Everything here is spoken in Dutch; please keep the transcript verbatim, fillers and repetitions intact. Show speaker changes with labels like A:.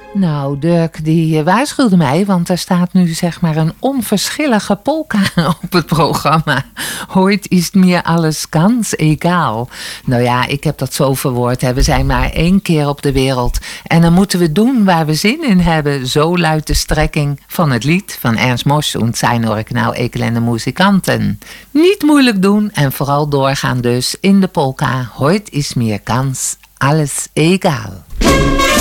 A: Nou, Dirk die waarschuwde mij, want er staat nu zeg maar een onverschillige polka op het programma. Ooit is mir alles ganz egal. Nou ja, ik heb dat zo verwoord. Hè. We zijn maar één keer op de wereld. En dan moeten we doen waar we zin in hebben. Zo luidt de strekking van het lied van Ernst Mosch en zijn Original Ekelende Muzikanten. Niet moeilijk doen en vooral doorgaan dus in de polka. Ooit is mir ganz alles egal.